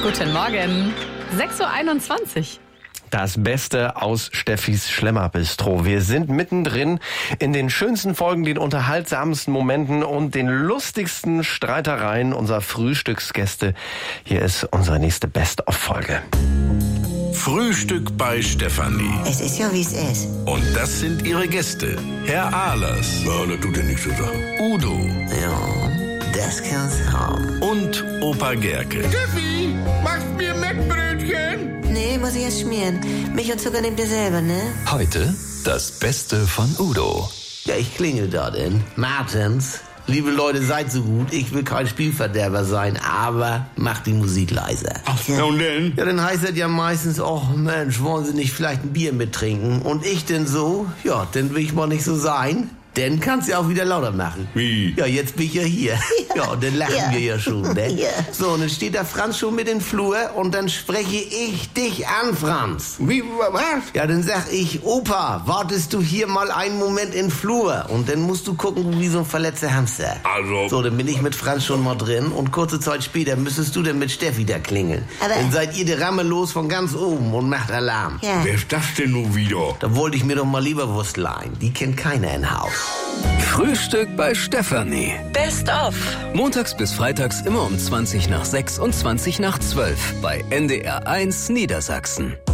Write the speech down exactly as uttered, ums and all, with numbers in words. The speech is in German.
Guten Morgen. sechs Uhr einundzwanzig. Das Beste aus Steffis Schlemmerbistro. Wir sind mittendrin in den schönsten Folgen, den unterhaltsamsten Momenten und den lustigsten Streitereien unserer Frühstücksgäste. Hier ist unsere nächste Best-of-Folge. Frühstück bei Stefanie. Es ist ja, wie es ist. Und das sind ihre Gäste. Herr Ahlers. Ja, das tut ja nichts zu sagen. Udo. Ja, das kann's haben. Und Opa Gerke. Steffi, machst mir Mettbrötchen? Nee, muss ich erst schmieren. Milch und Zucker nehmt ihr selber, ne? Heute das Beste von Udo. Ja, ich klingel da denn. Martens. Liebe Leute, seid so gut. Ich will kein Spielverderber sein, aber macht die Musik leiser. Ja, und denn? Ja, dann heißt das ja meistens, oh Mensch, wollen Sie nicht vielleicht ein Bier mittrinken? Und ich denn so? Ja, dann will ich mal nicht so sein. Dann kannst du ja auch wieder lauter machen. Wie? Ja, jetzt bin ich ja hier. Ja, und dann lachen Ja. wir ja schon, ne? Ja. So, und dann steht da Franz schon mit in den Flur und dann spreche ich dich an, Franz. Wie, was? Ja, dann sag ich, Opa, wartest du hier mal einen Moment in den Flur? Und dann musst du gucken, wie so ein verletzter Hamster. Also- So, dann bin ich mit Franz schon mal drin und kurze Zeit später müsstest du dann mit Steffi da klingeln. Aber- Dann seid ihr die Ramme los von ganz oben und macht Alarm. Ja. Wer ist das denn nun wieder? Da wollte ich mir doch mal Leberwurst leihen. Die kennt keiner in Haus. Frühstück bei Stefanie. Best of. Montags bis freitags immer um zwanzig nach sechs und zwanzig nach zwölf bei N D R eins Niedersachsen.